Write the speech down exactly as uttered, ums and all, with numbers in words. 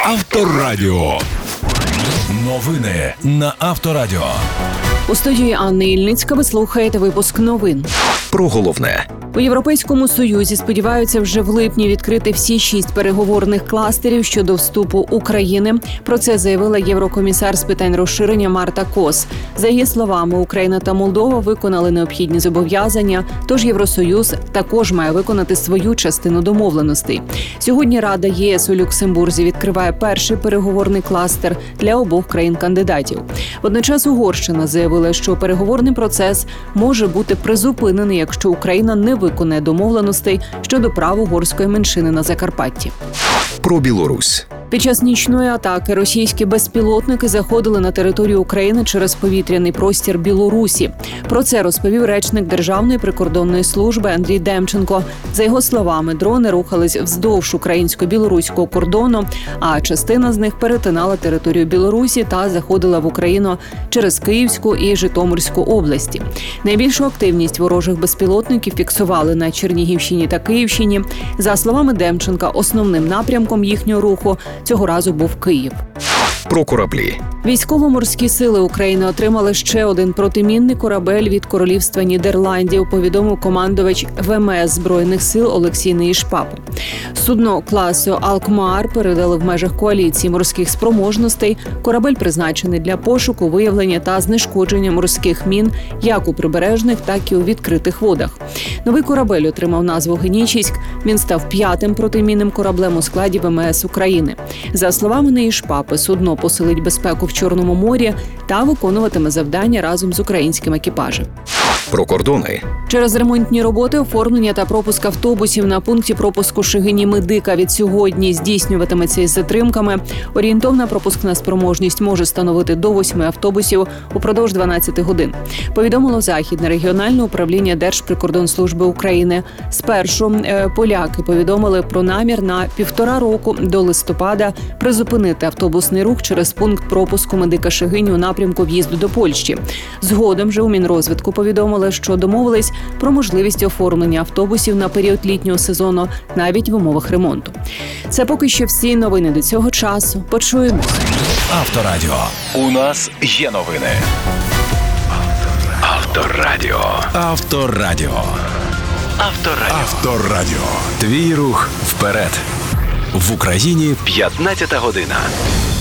Авторадіо. Новини на Авторадіо. У студії Анни Ільницька ви слухаєте випуск новин. Про головне. У Європейському Союзі сподіваються вже в липні відкрити всі шість переговорних кластерів щодо вступу України. Про це заявила єврокомісар з питань розширення Марта Кос. За її словами, Україна та Молдова виконали необхідні зобов'язання, тож Євросоюз також має виконати свою частину домовленостей. Сьогодні Рада ЄС у Люксембурзі відкриває перший переговорний кластер для обох країн-кандидатів. Водночас Угорщина заявила, що переговорний процес може бути призупинений, якщо Україна не виконає домовленостей щодо прав угорської меншини на Закарпатті. Про Білорусь. Під час нічної атаки російські безпілотники заходили на територію України через повітряний простір Білорусі. Про це розповів речник Державної прикордонної служби Андрій Демченко. За його словами, дрони рухались вздовж українсько-білоруського кордону, а частина з них перетинала територію Білорусі та заходила в Україну через Київську і Житомирську області. Найбільшу активність ворожих безпілотників фіксували на Чернігівщині та Київщині. За словами Демченка, основним напрямком їхнього руху цього разу був Київ. Про кораблі. Військово-морські сили України отримали ще один протимінний корабель від Королівства Нідерландів, повідомив командувач ВМС Збройних сил Олексій Неїшпапа. Судно класу «Алкмаар» передали в межах коаліції морських спроможностей. Корабель призначений для пошуку, виявлення та знешкодження морських мін як у прибережних, так і у відкритих водах. Новий корабель отримав назву «Генічіськ». Він став п'ятим протимінним кораблем у складі ВМС України. За словами Неїшпапи, судно посилить безпеку в Чорному морі та виконуватиме завдання разом з українським екіпажем. Про кордони. Через ремонтні роботи, оформлення та пропуск автобусів на пункті пропуску Шегині-Медика від сьогодні здійснюватиметься із затримками. Орієнтовна пропускна спроможність може становити до восьми автобусів упродовж дванадцяти годин. Повідомило Західне регіональне управління Держприкордонслужби України. Спершу е, поляки повідомили про намір на півтора року до листопада призупинити автобусний рух через пункт пропуску Медика-Шегині у напрямку в'їзду до Польщі. Згодом же у Мінрозвитку повідомили, що домовились про можливість оформлення автобусів на період літнього сезону навіть в умовах ремонту. Це поки що всі новини до цього часу. Почуємось. Авторадіо. У нас є новини. Авторадіо. Авторадіо. Авторадіо. Авторадіо. Твій рух вперед. В Україні п'ятнадцята година.